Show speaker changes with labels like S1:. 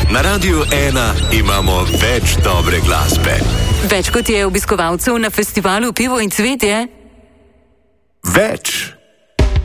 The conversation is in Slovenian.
S1: Na Radiu 1 imamo več dobre glasbe.
S2: Več kot je obiskovalcev na festivalu Pivo in cvetje?
S1: Več!